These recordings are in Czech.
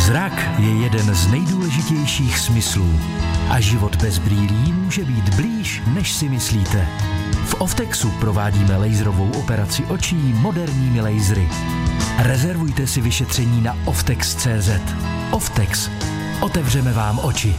Zrak je jeden z nejdůležitějších smyslů a život bez brýlí může být blíž, než si myslíte. V Oftexu provádíme laserovou operaci očí moderními lasery. Rezervujte si vyšetření na oftex.cz. Oftex. Otevřeme vám oči.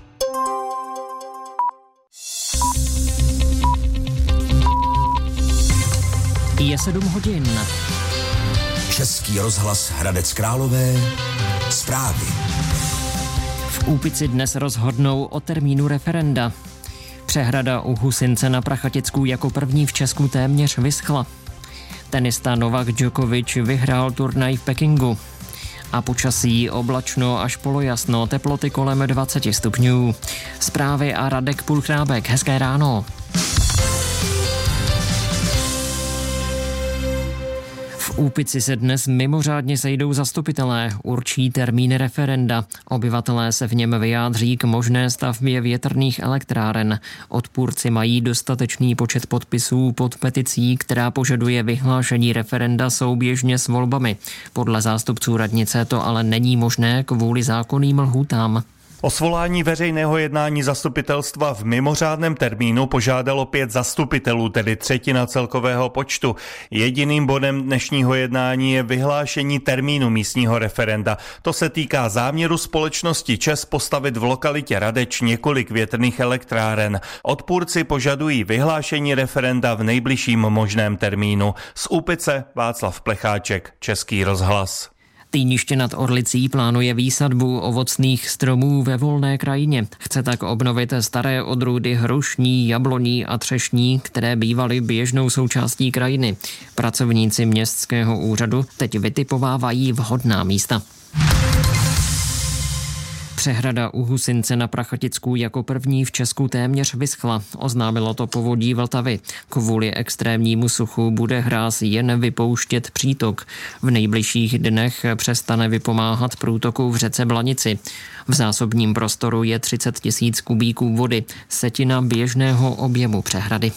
Je 7 hodin. Český rozhlas Hradec Králové. Zprávy. V Úpici dnes rozhodnou o termínu referenda. Přehrada u Husince na Prachaticku jako první v Česku téměř vyschla. Tenista Novak Djokovic vyhrál turnaj v Pekingu. A počasí oblačno až polojasno, teploty kolem 20 stupňů. Zprávy a Radek Pulchrábek. Hezké ráno. V Úpici se dnes mimořádně sejdou zastupitelé, určí termín referenda. Obyvatelé se v něm vyjádří k možné stavbě větrných elektráren. Odpůrci mají dostatečný počet podpisů pod peticí, která požaduje vyhlášení referenda souběžně s volbami. Podle zástupců radnice to ale není možné kvůli zákonným lhůtám. O svolání veřejného jednání zastupitelstva v mimořádném termínu požádalo 5 zastupitelů, tedy třetina celkového počtu. Jediným bodem dnešního jednání je vyhlášení termínu místního referenda. To se týká záměru společnosti ČEZ postavit v lokalitě Radeč několik větrných elektráren. Odpůrci požadují vyhlášení referenda v nejbližším možném termínu. Z Úpice Václav Plecháček, Český rozhlas. Týniště nad Orlicí plánuje výsadbu ovocných stromů ve volné krajině. Chce tak obnovit staré odrůdy hrušní, jabloní a třešní, které bývaly běžnou součástí krajiny. Pracovníci městského úřadu teď vytipovávají vhodná místa. Přehrada u Husince na Prachaticku jako první v Česku téměř vyschla. Oznámilo to Povodí Vltavy. Kvůli extrémnímu suchu bude hráz jen vypouštět přítok. V nejbližších dnech přestane vypomáhat průtoku v řece Blanici. V zásobním prostoru je 30 000 kubíků vody, setina běžného objemu přehrady.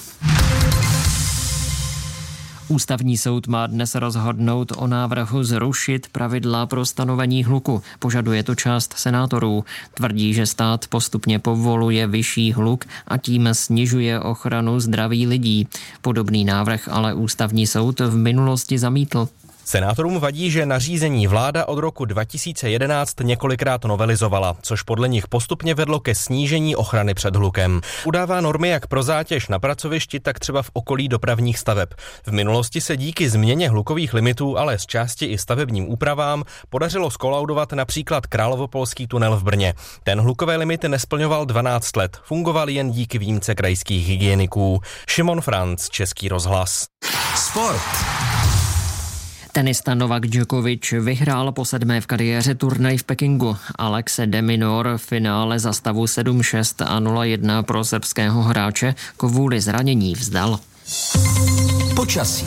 Ústavní soud má dnes rozhodnout o návrhu zrušit pravidla pro stanovení hluku. Požaduje to část senátorů. Tvrdí, že stát postupně povoluje vyšší hluk a tím snižuje ochranu zdraví lidí. Podobný návrh ale Ústavní soud v minulosti zamítl. Senátorům vadí, že nařízení vláda od roku 2011 několikrát novelizovala, což podle nich postupně vedlo ke snížení ochrany před hlukem. Udává normy jak pro zátěž na pracovišti, tak třeba v okolí dopravních staveb. V minulosti se díky změně hlukových limitů, ale z části i stavebním úpravám, podařilo skolaudovat například Královopolský tunel v Brně. Ten hlukové limity nesplňoval 12 let, fungoval jen díky výjimce krajských hygieniků. Šimon Franc, Český rozhlas. Sport. Tenista Novak Djokovic vyhrál po 7. v kariéře turnaj v Pekingu. Alex de Minaur v finále za stavu 7-6 a 0-1 pro srbského hráče kvůli zranění vzdal. Počasí.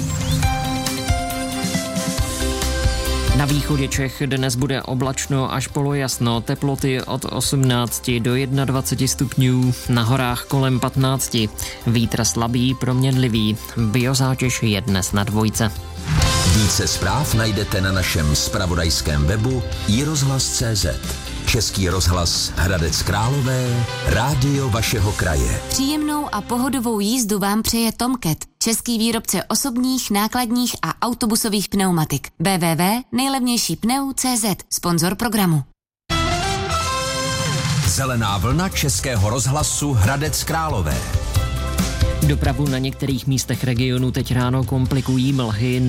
Na východě Čech dnes bude oblačno až polojasno, teploty od 18 do 21 stupňů, na horách kolem 15. Vítr slabý, proměnlivý, biozátěž je dnes na 2. Více zpráv najdete na našem zpravodajském webu iRozhlas.cz. Český rozhlas Hradec Králové, rádio vašeho kraje. Příjemnou a pohodovou jízdu vám přeje Tomcat, český výrobce osobních, nákladních a autobusových pneumatik. www.nejlevnějšípneu.cz, sponzor programu. Zelená vlna Českého rozhlasu Hradec Králové. Dopravu na některých místech regionu teď ráno komplikují mlhy.